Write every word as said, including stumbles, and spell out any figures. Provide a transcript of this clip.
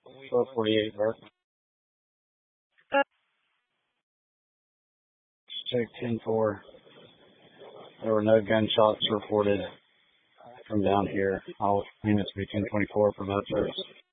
twelve forty-eight, Bert. Check ten four. There were no gunshots reported from down here. All units be ten twenty-four from upstairs.